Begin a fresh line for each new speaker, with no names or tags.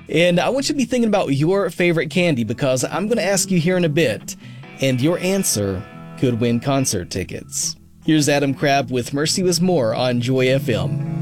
And I want you to be thinking about your favorite candy because I'm going to ask you here in a bit, and your answer could win concert tickets. Here's Adam Crabb with Mercy Was More on Joy FM.